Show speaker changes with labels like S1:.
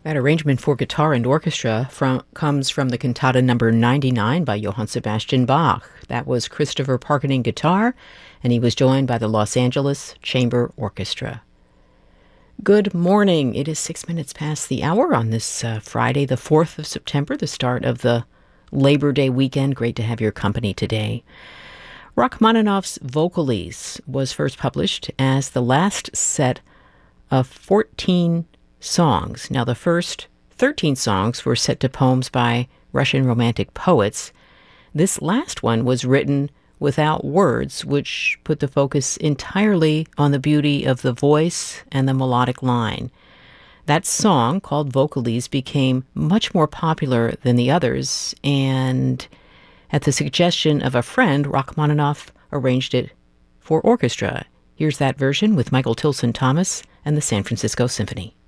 S1: That arrangement for guitar and orchestra comes from the Cantata number 99 by Johann Sebastian Bach. That was Christopher Parkening guitar, and he was joined by the Los Angeles Chamber Orchestra. Good morning. It is 6 minutes past the hour on this Friday, the 4th of September, the start of the Labor Day weekend. Great to have your company today. Rachmaninoff's Vocalese was first published as the last set of 14 songs. Now, the first 13 songs were set to poems by Russian Romantic poets. This last one was written without words, which put the focus entirely on the beauty of the voice and the melodic line. That song, called Vocalese, became much more popular than the others, and at the suggestion of a friend, Rachmaninoff arranged it for orchestra. Here's that version with Michael Tilson Thomas and the San Francisco Symphony.